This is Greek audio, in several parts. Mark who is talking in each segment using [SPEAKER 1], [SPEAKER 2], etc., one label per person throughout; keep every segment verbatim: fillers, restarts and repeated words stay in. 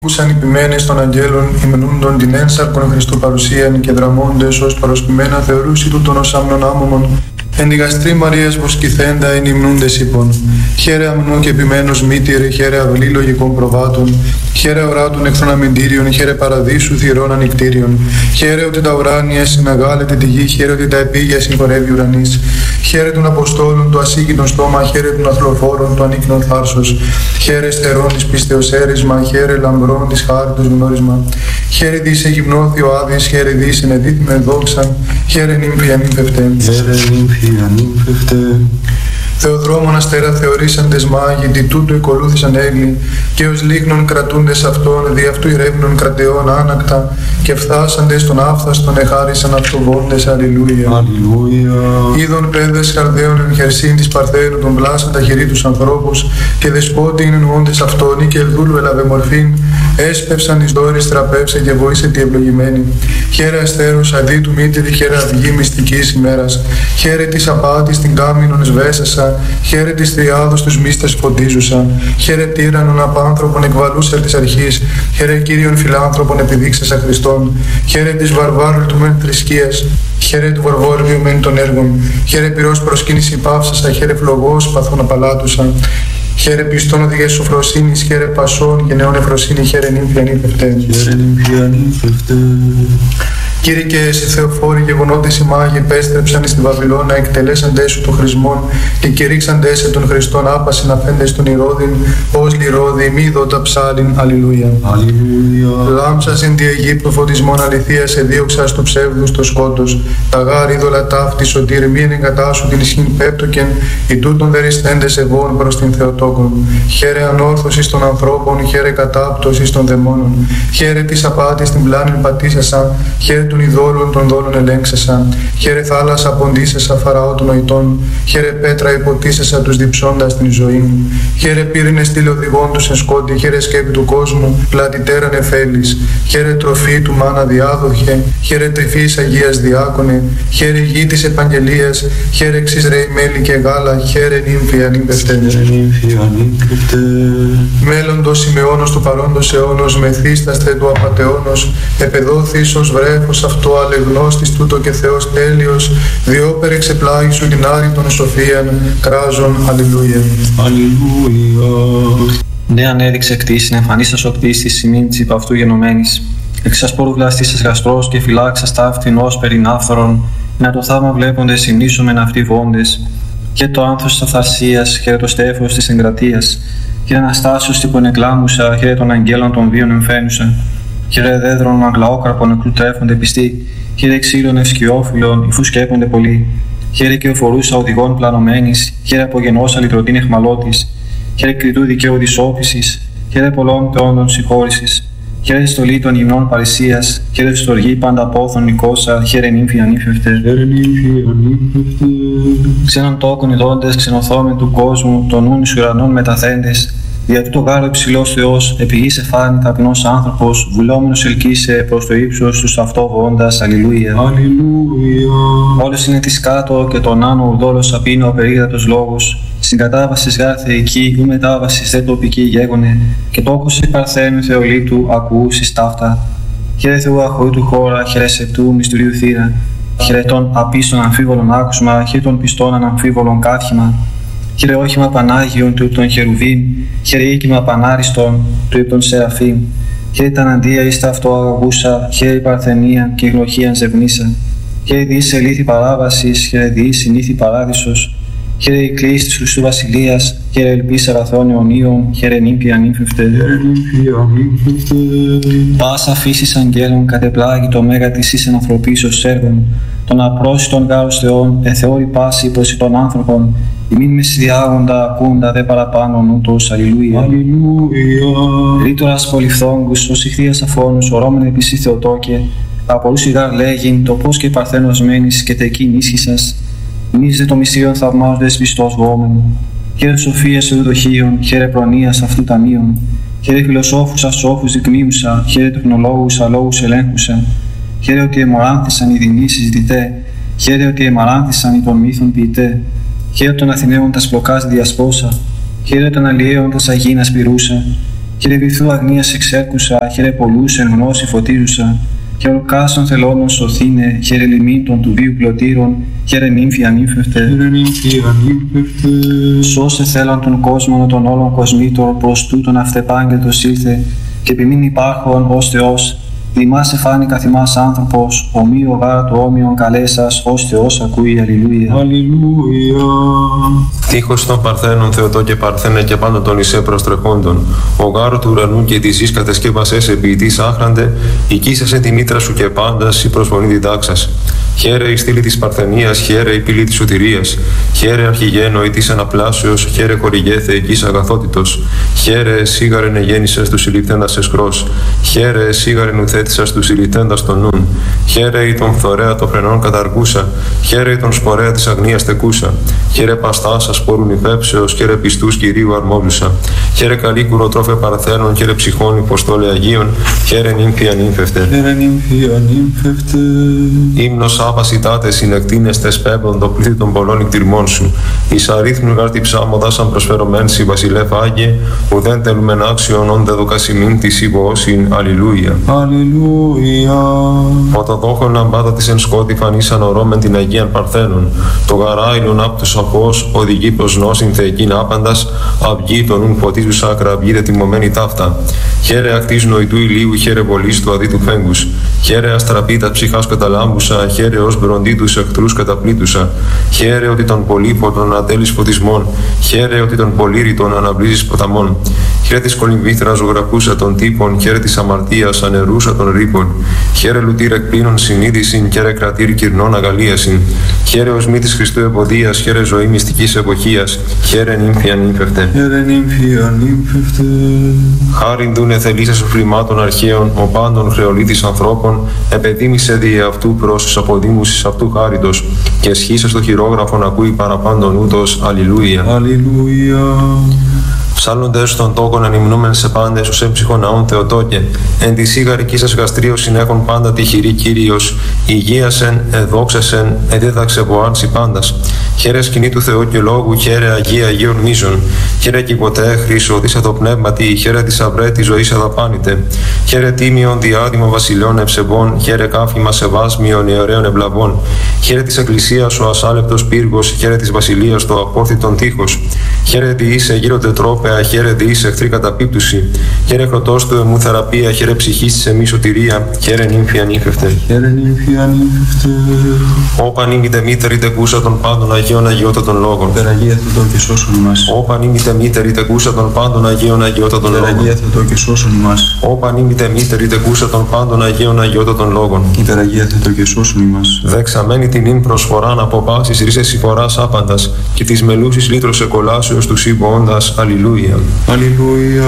[SPEAKER 1] Ούσαν υπημένες των αγγέλων, υμνούντον την ένσαρκον Χριστού παρουσίαν και δραμώντες ως παροσκημένα θεωρούσι τούτον ως άμνον άμωμον. Εν τη γαστρή Μαρίας βοσκηθέντα εν υμνούντες είπων. Χαίρε αμνού και επιμένος μήτηρε, χαίρε αυλή λογικών προβάτων. Χαίρε οράτων εχθρών αμυντήριων, χαίρε παραδείσου θυρών ανικτήριων. Χαίρε ότι τα ουράνια συναγάλεται τη γη, χαίρε ότι τα επίγεια συγχωρεύει ουρανής. Χαίρε των Αποστόλων το ασύγκητον στόμα, χαίρε των αθλοφόρων το ανίκνον θάρσος. Χαίρε στερών της πίστεως έρισμα, χαίρε λαμπρών της χάριτος γνώρισμα. Χαίρε δις εγυμνώθη ο Άδης, χαίρε δις ενεδίθμε δόξαν, χαίρε νύμφη ανύμφευτε.
[SPEAKER 2] Χαίρε νύμφη ανύμφευτε.
[SPEAKER 1] Θεοδρόμων αστέρα θεωρήσαντες μάγοι, δι' τούτου εκολούθησαν έγκλη, και ως λίγνων κρατούντες αυτών, δι' αυτού ηρεύνων κρατεών άνακτα, και φθάσαντες των άφθαστον εχάρισαν αυτοβόντες. Αλληλούια.
[SPEAKER 2] Αλληλούια.
[SPEAKER 1] Είδων παιδες χαρδαίων εν χερσίν της Παρθένου των πλάσαν τα χειρή τους ανθρώπους, και δεσπότη είναι εννοώντες αυτόν, ή και ελδούλου έλαβε μορφήν, έσπευσαν εις δόρης τραπεύσε και βοήσε τη ευλογημένη. Χαίρε αστέρους αδί του μήτηρη, χαίρε αυγή μυστικής ημέρας, χαίρε της απάτης την κάμινον εσβέσασα, χαίρε της τριάδος τους μύστες φωτίζουσα, χαίρε τύραννον απάνθρωπον εκβαλούσα της αρχής, χαίρε Κύριον φιλάνθρωπον επιδείξασα Χριστόν, χαίρε της βαρβάρου του μεν θρησκείας, χαίρε του βαρβόριου μεν των έργων, χαίρε πυρός προσκύνηση πάυσασα, χαίρε φλογός παθών απαλάτουσα. Χαίρε πιστών οδηγές σοφροσύνης, χαίρε πασών και νέων εφροσύνη, χαίρε νύμφη ανύμφευτε.
[SPEAKER 2] Χαίρε νύμφη ανύμφευτε.
[SPEAKER 1] Κύριε και εσύ Θεοφόροι γεγονότες οι μάγοι επέστρεψαν στη Βαβυλώνα, εκτελέσαντες σου των χρησμών και κηρύξαντες σε των Χριστών άπασιν αφέντες των Ηρώδην, ως λιρόδη μη δότα ψάλιν. Αλληλούια.
[SPEAKER 2] Αλληλούια.
[SPEAKER 1] Λάμψας εν τη Αιγύπτου φωτισμών αληθείας εδίωξας του ψεύδους το σκότος. Τα γάρ είδωλα ταύτη σωτήρ μη εν εγκατάσου την ισχύν πέπτοκεν, οι τούτων δεριστέντες ευών προς την Θεοτόκον. Χαίρε ανόρθωσης των ανθρώπων, χαίρε κατάπτωσης των δαιμόνων. Χαίρε της απάτης την πλάνην πατήσασα, χαίρε των ειδόλων των δόλων ελέγξασα. Χαίρε θάλασσα ποντίσασα φαραώ των νοητών. Χαίρε πέτρα υποτίσασα τους διψώντας την ζωή μου. Χαίρε πύρινε στήλε οδηγών τους εν σκότη. Χαίρε σκέπη του κόσμου, πλατιτέραν εφέλης. Χαίρε τροφή του μάνα διάδοχε. Χαίρε τρυφής Αγίας διάκονε. Χαίρε γη της επαγγελίας. Χαίρε εξής ρέι μέλι και γάλα. Χαίρε νύμφη ανύμφευτε. Μέλλοντος Σιμεώνος του παρόντος αιώνος, μεθύσταστε του απατεώνος, επεδόθης ως βρέφος αυτό αλεγνώστης τούτο και Θεός τέλειος, διόπερ εξεπλάγει σου την άρη των σοφίαν, κράζον. Αλληλούια.
[SPEAKER 2] Αλληλούια.
[SPEAKER 3] Ναι, ανέδειξε κτήσιν εμφανίστας ο κτίστης σημείν της υπ' αυτού γενομένης. Εξασπόρου βλαστήσας γαστρός και φυλάξας ταύτην ως περινάφθορον, να το θαύμα βλέποντες υμνήσομεν αυτοί βόντες. Και το άνθος της αυθαρσίας, χαίρε το στέφος της εγκρατείας, χαίρε Αναστάσεως τύπων εκλάμουσα, χαίρε των αγγέλων των βίων εμφαίνουσα. Χαίρε δέδρων αγλαόκραπων νεκρού τρέφονται πιστοί, χαίρε ξύλων ευσκιόφυλλων, υφού σκέπονται πολλοί. Χαίρε και οφορούσα οδηγών πλανωμένης, χαίρε απογενώσα λυτρωτήν εχμαλώτης. Χαίρε κριτού δικαίου δυσόφησης, χαίρε πολλών θεόντων συγχώρησης. Χαίρε στολή των υμνών παρησίας, χαίρε στοργή πάντα πόθων νικόσα, χαίρε νύμφη ανύμφευτε.
[SPEAKER 2] Χαίρε νύμφη ανύμφευτε.
[SPEAKER 3] Ξένων τόκων ειδώντες, ξενοθόμεν του κόσμου, των νουν εις ουρανών μεταθέντες. Δια τούτο γάρο υψηλός Θεός, επί γης εφάνη ταπεινός άνθρωπος, βουλόμενος ελκύσε προς το ύψος τους αυτό βόντας. Αλληλούια.
[SPEAKER 2] Αλληλούια.
[SPEAKER 3] Όλος είναι της κάτω και τον άνω ουρδόλος απίνω ο περίγρατος λόγος. Συγκατάβασης γάρ θεϊκή, ου μετάβασης δε τοπική γέγονε, και τόκος η Παρθένου Θεολήτου ακούσεις ταύτα. Χαίρε Θεού αχωρήτου χώρα, χαίρε σεπτού μυστηρίου θύρα. Χαίρε των απίστων αμφίβολων άκουσμα, χαίρε των πιστών αναμφίβολων κάθιμα. Χαίρε όχημα Πανάγιον του των Χερουβίμ, χαίρε οίκημα Πανάριστον του υπ' των Σεραφείμ. Χαίρε τα αναντία εις τα αυτό αγαγούσα, χαίρε η Παρθενία και η γλωχίαν ζευνήσα. Χαίρε διείς ελήθη παράβασης, χαίρε διείς συνήθη παράδεισος. Χαίρε η κλίση της Χριστού Βασιλείας, χαίρε ελπίς αγαθών αιωνίων, χαίρε νύμφη ανύμφευτε. Πάσα φύσης αγγέλων κατεπλάγει το μέγα της εις εν ανθρωπίσεως έργων. Των απρόσιτων γάρους Θεών, εθεώρη πάση προς των άνθρωπων, ημίν μες διάγοντα ακούντα δε παραπάνω νούτος. Αλληλούια. Ρήτορας πολυφθόγκους, ως ηχθείας αφώνους, ορώμεν επίσης Θεοτόκε, απορούς ηγάρ λέγειν, το πώς και παρθένος μένεις και τεκείν ίσχυσας. Εμείς δε το μυστήριον θαυμάζοντες πιστός βόμενο. Χαίρε σοφίας ευδοχίων, χαίρε προνοίας αυτού ταμείων. Χαίρε φιλοσόφους ασόφους δεικνύουσα, χαίρε τεχνολόγους αλόγους ελέγχουσα. Χαίρε ότι αιμοράνθησαν οι δεινήσεις διτέ, χαίρε ότι αιμοράνθησαν οι των μύθων ποιητέ. Χαίρε των Αθηναίων τα σπλοκάς διασπόσα, χαίρε των αλλιέων τα σαγίνας πυρούσα. Χαίρε βυθού αγνίας εξέρκουσα, χαίρε πολλούς εν γνώση φωτίζουσα, χαίρε ολκάσων θελώνων σωθήνε, χαίρε λιμήτων του βίου πλωτήρων, χαίρε νύμφη ανήφευτε.
[SPEAKER 2] Χαίρε νύμφη ανήφευτε.
[SPEAKER 3] Σώσε θέλαν τον κόσμο των όλων κοσμήτων, προς τούτον αυτεπάγγελτος ήλθε, και επιμήν υπάρχον ως Θεός. Δημάς εφάνει καθημάς άνθρωπος, ομοίο γάρ του όμοιον καλέσας, ως Θεός ακούει, αλληλούια.
[SPEAKER 2] Αλληλούια.
[SPEAKER 4] Τείχος των Παρθένων Θεοτό και Παρθένε και πάντα τον Ισέ προστρεχόντων. Ο γάρο του ουρανού και της γης κατεσκεύασες επιητής άχραντε, οικίσασε τη μήτρα σου και πάντας η προσφωνή διδάξας. Χαίρε η στήλη της Παρθενίας, χαίρε η πύλη της σωτηρίας. Χαίρε αρχηγένο ή της αναπλάσεως, χαίρε χορηγέ θεϊκής αγαθότητος. Χαίρε σίγαρεν εγέννησες τους συλληφθέντας εσκρός. Χαίρε σίγαρεν ουθέτησας τους συλληφθέντας των νουν. Χαίρε η τον φθορέα των φρενών καταργούσα. Χαίρε η τον σπορέα της αγνίας τεκούσα. Χαίρε παστάσα σπόρουν υφέψεως, χαίρε πιστούς Κυρίου αρμόλουσα. Χαίρε καλή κουροτρόφε Παρθένων, χαίρε ψυχών υποστόλε Αγίων. Χαίρε νύμφη ανήμφευτε.
[SPEAKER 2] Χαίρε νύμφη ανήμφευτε.
[SPEAKER 4] Ύμνος άπασιτάτε συνεκτίνεστε σπέμπον το πλήθη των πολλών εκτιρμών σου. Εις αρίθμου γάρ τη ψάμοδα σαν προσφερωμέν σι βασιλεύ Άγιε, ουδέν τελουμεν άξιον όντε δοκασιμήν της υπόωσιν. Αλληλούια.
[SPEAKER 2] Αλληλούια.
[SPEAKER 4] Όταν δόχον λαμπάδα της εν σκότη φανήσαν ορώμεν την Αγίαν Παρθένων. Το γαράιλον απ' τους αφός οδηγεί προς νόσιν θεϊκήν άπαντας, αυγή τον ουν φωτίζουσα ακραυγίδε τιμωμένη ταύτα. Χαίρε ακτής νοητού ηλίου, χαίρε βολής του αδίτου φέγγους. Χαίρε αστραπίτα ψυχάς καταλάμπουσα, χαίρε ως μπροντί τους εχθρούς καταπλήτουσα. Χαίρε ότι τον πολύφωτον ατέλεις φωτισμών, χαίρε ότι τον πολύρητον αναβλύζεις ποταμών. Χαίρε της κολυμβήθρας ζωγραφούσα των τύπων, χαίρε της αμαρτίας ανερούσα των ρήπων. Χαίρε λουτήρ εκπλήνων συνείδησιν, χαίρε κρατήρ κυρνών αγαλίασιν. Χαίρε ως μύτης Χριστού ευωδίας, χαίρε ζωή μυστικής εποχίας. Χαίρε νύμφη ανήμφευτε.
[SPEAKER 2] Χαίρε νύμφη ανήμφευτε.
[SPEAKER 4] Χάριν δούνε θελήσας οφλημάτων αρχαίων, ο πάντων χρεολίτης ανθρώπων, επεδίμησε δι' αυτού προς αποδήμουσης αυτού χάριτος, και εσχίσα στο χειρόγραφον ακούει παραπάντων ούτως. Αλληλούια.
[SPEAKER 2] Αλληλούια.
[SPEAKER 4] Ψάλλοντες στον τόκον ανυμνούμεν σε πάντες ως έμψυχον ναόν Θεοτόκε. Εν τη σίγαρική σας γαστρίως συνέχον πάντα τυχηρή Κύριος. Υγείασεν, εδόξασεν, εδίδαξε βοάντσι πάντας. Χαίρε σκηνή του Θεού και λόγου, χαίρε Αγία Αγίων μίζων. Χαίρε κι ποτέ χρήσο, δίσα το πνεύματι, χαίρε τη αυρέ τη ζωή αδαπάνητε. Χαίρε τίμιον διάδημο βασιλιών ευσεβών, χαίρε κάφημα σεβάσμιων ιερέων ευλαβών. Χαίρε τη Εκκλησίας ο ασάλευτος πύργος, χαίρε τη Βασιλείας το απόρθητον τείχος. Χαίρε διήσε γύρω τετρόπαια, χαίρε διήσε εχθρή καταπίπτουση. Χαίρε χρωτός του εμού θεραπεία, χαίρε ψυχής της εμεί σωτηρία. Χαίρε νύμφη ανήφευτε.
[SPEAKER 2] Χαίρε νύμφη ανήφευτε.
[SPEAKER 4] Όπαν ήμητε μήτερη τεκούσα των πάντων Αγίων Αγιότατων λόγων.
[SPEAKER 2] Περαγία Θεοτό και σώσον ημάς.
[SPEAKER 4] Όπαν ήμητε μήτερη τεκούσα των πάντων Αγίων Αγιότατων λόγων.
[SPEAKER 2] Περαγία Θεοτό και σώσον ημάς.
[SPEAKER 4] Όπαν ήμητε μήτερη τεκούσα των πάντων Αγίων Αγιότατων λόγων.
[SPEAKER 2] Υπεραγία Θεοτό και σώσον ημάς.
[SPEAKER 4] Δεξαμένη την ύν προσφοράν από πάσης ρίσες συμφοράς άπαντας, και της μελούσης λύτρος εκολάσεως του σύμποοντας. Αλληλούια.
[SPEAKER 2] Αλληλούια.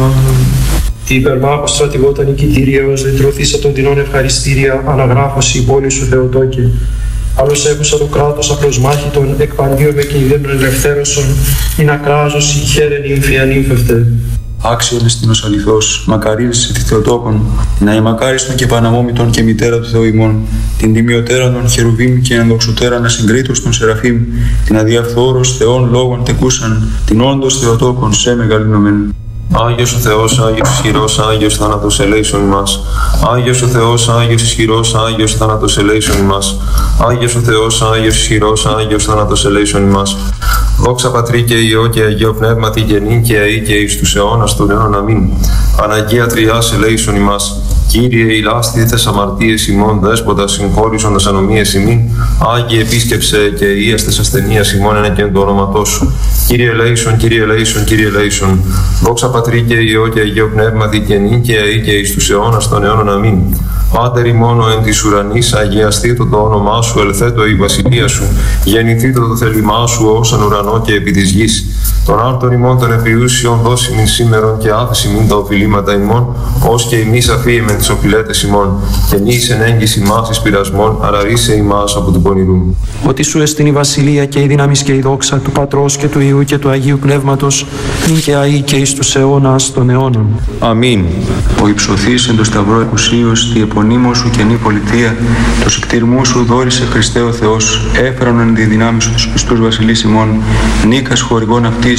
[SPEAKER 5] Τι υπερμάχος στρατηγόταν νικητήριος, λυτρωθήσα των τεινών ευχαριστήρια, αναγράφωση η πόλη σου Θεοτόκε. Άλλος έχουσα το κράτος απροσμάχητον, εκπαντίω με κινδύνων ελευθέρωσον, ειν ακράζωση, χαίρε νύμφη ανήμφευτε.
[SPEAKER 2] Άξιον εστίνος αληθώς, μακαρίζεσαι τη Θεοτόκον, να ημακάριστον και παναμόμητον και μητέρα του Θεού ημών, την τιμιωτέραν των χερουβίμ και ενδοξωτέραν ασυγκρίτως των Σεραφείμ, την αδιαφθόρος Θεών λόγων τεκούσαν, την όντως Θεοτόκον σε μεγαλύνομεν.
[SPEAKER 4] Άγιος ο Θεός, Άγιος ισχυρός, Άγιος θάνατος ελέησον ημάς. Άγιος ο Θεός, Άγιος ισχυρός, Άγιος θάνατος ελέησον ημάς. Άγιος ο Θεός, Άγιος ισχυρός, Άγιος θάνατος ελέησον ημάς. Δόξα Πατρί και Υιό και Αγίο Πνεύματι και νυν και αεί και εις τους αιώνας των αιώνων. Αμήν. Παναγία Τριάς ελέησον ημάς. Κύριε ηλάστηθες αμαρτίες ημών, δέσποτα συγχώρησον τας ανομίες ημίν. Άγιε επίσκεψε και ίαστες ασθενείας ημών ένα και εν το όνοματό σου. Κύριε ελέησον, Κύριε ελέησον, Κύριε ελέησον. Δόξα Πατρί και Υιό και Αγίο Πνεύματι και νυν και αεί και εις τους αιώνας των αιώνων. Αμήν. Πάτερ ημών εν της ουρανής, αγιαστήτω το όνομά σου, ελθέτω η βασιλεία σου. Γεννηθήτω το θέλημά σου ως εν ουρανό και επί της γης. Τον άρτον ημών των επιούσιων δώσιμην σήμερον και άφησιμην τα οφειλήματα ημών, ως και εμείς αφίεμεν τις οφειλέτες ημών. Και νης εν έγκυς ημάς εις πειρασμών, αλλά ρίσε ημάς από του πονηρού.
[SPEAKER 6] Ότι σου εστίν η βασιλεία και η δύναμη και η δόξα του Πατρός και του Υιού και του Αγίου Πνεύματος, νυν και αεί και εις τους αιώνας των αιώνων.
[SPEAKER 4] Αμήν.
[SPEAKER 2] Ο υψωθής εν το σταυρό εκουσίως, τη επωνύμω σου καινή πολιτεία, το συκτηρμού σου δόρισε Χριστέ ο Θεός, έφερον εν τη δυνάμει σου τους πιστούς βασιλείς ημών, νίκας χορηγών αυτής,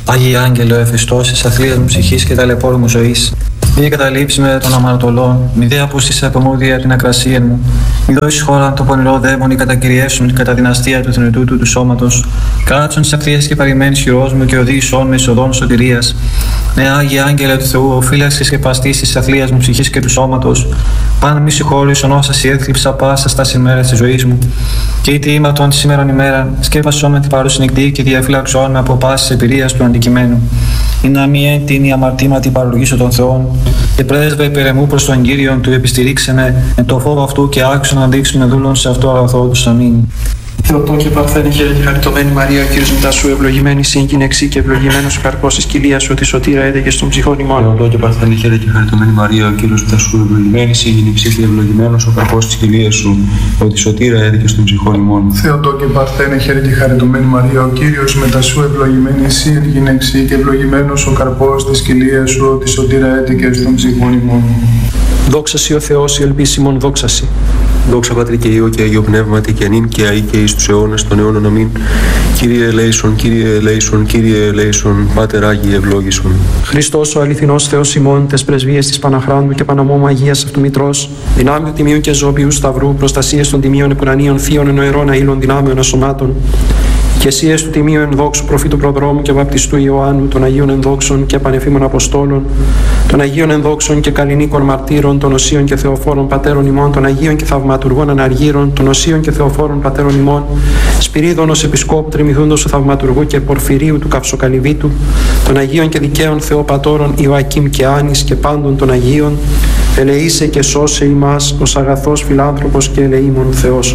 [SPEAKER 3] Άγιοι Άγγελε, ο εφιστός της αθλίας μου ψυχής και ταλαιπώρου μου ζωής, μη καταλήψει με των αμαρτωλών, μη δε απούσεις από μου δια την ακρασία μου, μη δώσεις χώρα το πονηρό δαίμονι κατακυριεύσουν κατά δυναστεία του θνητού του, του σώματος, κάτσον στις ευθείες και παρημένης χειρός μου και οδήγησόν με εισοδόν σωτηρίας. Ναι, Άγιοι Άγγελε του Θεού, ο φύλαξης και παστής της αθλίας μου ψυχής και του σώματος, πάν μη συγχώρησον όσα σι έθλιψα πάσα στα ημέρας της ζωής μου. Και είτε ήμαρτον τη σήμερον ημέρα, σκέπασόν με την παρούση νυχτή και διαφύλαξόν με από πάσης εμπειρίας του αντικειμένου. Ή να μη έντυνη η αμαρτήματι παρολογήσω των Θεών, και πρέσβε υπερεμού προς τον Κύριον του επιστηρίξε με, με το φόβο αυτού και άξιο να δείξουμε δούλων σε αυτό αγαθό του. Αμήν.
[SPEAKER 6] Θεοτό και παρθένε χαίρε και χαριτωμένη Μαρία, ο Κύριος μετά σου, ευλογημένη συν γυναίξη και ευλογημένος ο καρπός της κοιλίας σου, τη σωτήρα έδεγε στον ψυχών ημών.
[SPEAKER 2] Θεοτό και παρθένε χαίρε και χαριτωμένη Μαρία, ο Κύριος μετά σου, ευλογημένη συν γυναίξη και ευλογημένος ο καρπός της κοιλίας σου, ο τη σωτήρα έδεγε στον ψυχών ημών.
[SPEAKER 1] Θεοτό και παρθένε χαίρε και χαριτωμένη Μαρία, ο Κύριος μετά σου, ευλογημένη συν γυναίξη και ευλογημένος ο καρπός της κοιλίας σου, ο τη σωτήρα έδεγε στον ψυχών ημών.
[SPEAKER 6] Δόξα σοι ο Θεός, η ελπίσιμον δόξα σοι.
[SPEAKER 7] Δόξα Πατρί και Υιό και Αγίο Πνεύματι και νυν και αεί και εις τους αιώνας των αιώνων. Αμήν. Κύριε ελέησον, Κύριε ελέησον, Κύριε ελέησον, Πάτερ Άγιε ευλόγησον.
[SPEAKER 6] Χριστός ο αληθινός Θεός ημών, τες πρεσβείες της Παναχράντου και Παναμόμου Αγίας αυτού Μητρός, δυνάμει του Τιμίου και Ζώπιου Σταυρού, προστασίες των Τιμίων Επουρανίων Θείων Ενοερών Αήλων Δυνάμεων Ασωμάτων, και εσείς του Τιμίου Ενδόξου Προφήτου Προδρόμου και Βαπτιστού Ιωάννου, των Αγίων Ενδόξων και Πανεφήμων Αποστόλων, των Αγίων Ενδόξων και Καλλινίκων Μαρτύρων, των Οσίων και Θεοφόρων Πατέρων ημών, των Αγίων και Θαυματουργών Αναργύρων, των Οσίων και Θεοφόρων Πατέρων ημών, Σπυρίδων ως Επισκόπου Τριμηθούντος του Θαυματουργού και Πορφυρίου του Καυσοκαλυβίτου, των Αγίων και Δικαίων Θεοπατώρων Ιωακήμ και Άνης και πάντων των Αγίων, ελεήσε και σώσε ημάς ως αγαθός φιλάνθρωπος και ελεήμων Θεός.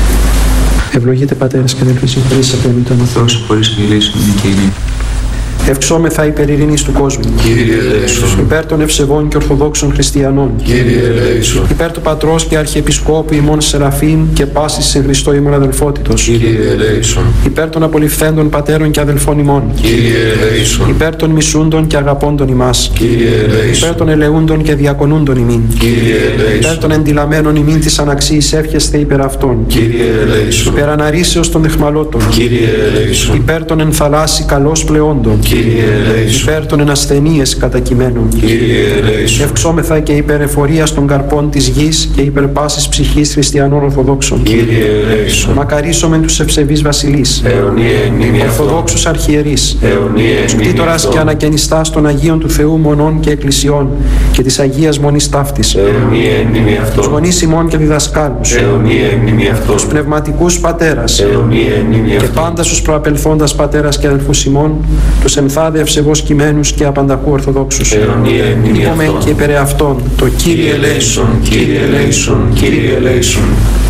[SPEAKER 6] Ευλογείτε πατέρες και αδελφοί, συγχωρείς από εμείς τον Θεό.
[SPEAKER 2] Συγχωρείς μιλήσουν και είναι.
[SPEAKER 6] Ευξόμεθα υπέρ ειρήνης του κόσμου.
[SPEAKER 7] Κύριε ελέησον.
[SPEAKER 6] Υπέρ των ευσεβών και ορθοδόξων χριστιανών.
[SPEAKER 7] Κύριε ελέησον.
[SPEAKER 6] Υπέρ του Πατρός και Αρχιεπισκόπου ημών Σεραφείμ και πάσης σε Χριστό ημών αδελφότητος.
[SPEAKER 7] Κύριε ελέησον.
[SPEAKER 6] Υπέρ των απολυφθέντων πατέρων και αδελφών ημών.
[SPEAKER 7] Κύριε ελέησον.
[SPEAKER 6] Υπέρ των μισούντων και αγαπώντων ημάς.
[SPEAKER 7] Κύριε ελέησον.
[SPEAKER 6] Υπέρ των ελεούντων και διακονούντων ημίν.
[SPEAKER 7] Κύριε ελέησον.
[SPEAKER 6] Υπέρ των εντυλαμένων ημίν της αναξίης εύχεστε υπέρ αυτών.
[SPEAKER 7] Κύριε ελέησον.
[SPEAKER 6] Υπέρ αναρρήσεως των δεχμαλώτων.
[SPEAKER 7] Κύριε ελέησον.
[SPEAKER 6] Υπέρ των ενθαλάσσι καλώς πλεόντων.
[SPEAKER 7] Κύριε ελέησον.
[SPEAKER 6] Υπέρ των ενασθενείες κατακειμένων.
[SPEAKER 7] Κύριε ελέησον.
[SPEAKER 6] Ευξόμεθα και υπέρ εφορίας των καρπών της γης και υπέρ πάσης ψυχής χριστιανών Ορθοδόξων.
[SPEAKER 7] Κύριε ελέησον.
[SPEAKER 6] Μακαρίσομεν τους ευσεβείς βασιλείς.
[SPEAKER 7] Αιωνία μνήμη αυτών.
[SPEAKER 6] Ορθοδόξους αρχιερείς.
[SPEAKER 7] Αιωνία μνήμη
[SPEAKER 6] Κτήτορας και ανακαινιστάς των Αγίων του Θεού μονών και εκκλησιών και της Αγίας Μονής Ταύτης.
[SPEAKER 7] Αιωνία μνήμη
[SPEAKER 6] Τους
[SPEAKER 7] αυτών.
[SPEAKER 6] γονείς ημών και διδασκάλους.
[SPEAKER 7] Αιωνία μνήμη αυτών.
[SPEAKER 6] Τους πνευματικούς πατέρας.
[SPEAKER 7] Αιωνία μνήμη
[SPEAKER 6] Και
[SPEAKER 7] αυτών.
[SPEAKER 6] πάντα στους προαπελθόντας πατέρας και αδελφούς ημών, τους εμθάδε ευσεβώς κειμένους και απανταχού Ορθοδόξους.
[SPEAKER 7] Αιωνία μνήμη
[SPEAKER 6] Είπομεν
[SPEAKER 7] αυτών.
[SPEAKER 6] και υπερ αυτών το Κύριε ελέησον,
[SPEAKER 7] Κύριε ελέησον, Κύριε ελέησον.